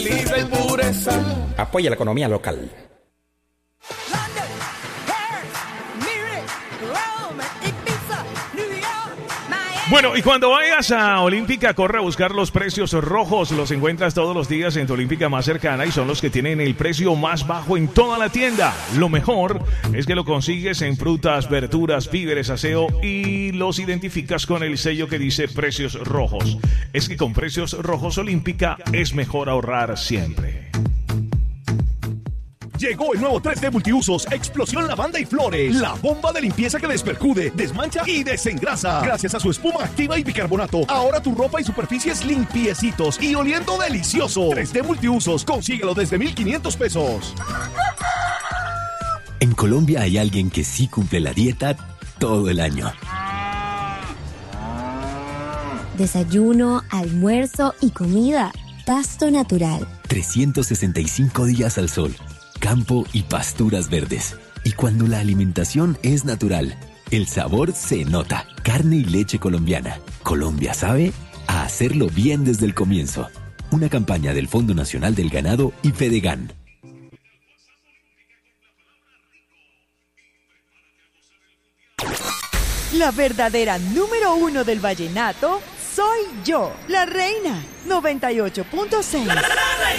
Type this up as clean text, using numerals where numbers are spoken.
Libre y pureza. Apoya la economía local. Bueno, y cuando vayas a Olímpica, corre a buscar los precios rojos. Los encuentras todos los días en tu Olímpica más cercana y son los que tienen el precio más bajo en toda la tienda. Lo mejor es que lo consigues en frutas, verduras, víveres, aseo y los identificas con el sello que dice precios rojos. Es que con precios rojos Olímpica es mejor ahorrar siempre. Llegó el nuevo 3D Multiusos Explosión Lavanda y Flores. La bomba de limpieza que despercude, desmancha y desengrasa. Gracias a su espuma activa y bicarbonato, ahora tu ropa y superficies limpiecitos y oliendo delicioso. 3D Multiusos, consíguelo desde 1,500 pesos. En Colombia hay alguien que sí cumple la dieta todo el año. Desayuno, almuerzo y comida. Pasto natural. 365 días al sol. Campo y pasturas verdes. Y cuando la alimentación es natural, el sabor se nota. Carne y leche colombiana. Colombia sabe a hacerlo bien desde el comienzo. Una campaña del Fondo Nacional del Ganado y Fedegan. La verdadera número 1 del vallenato soy yo, la reina 98.6.